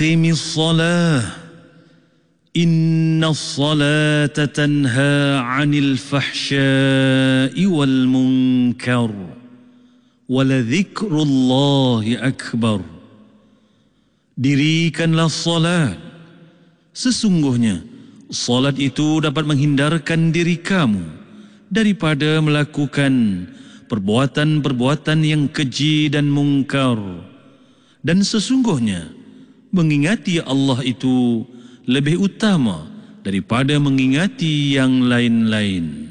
أقم الصلاة إن الصلاة تنهى عن الفحشاء والمنكر ولذكر الله أكبر. Dirikanlah salat. Sesungguhnya salat itu dapat menghindarkan diri kamu daripada melakukan perbuatan-perbuatan yang keji dan mungkar. Dan sesungguhnya mengingati Allah itu lebih utama daripada mengingati yang lain-lain.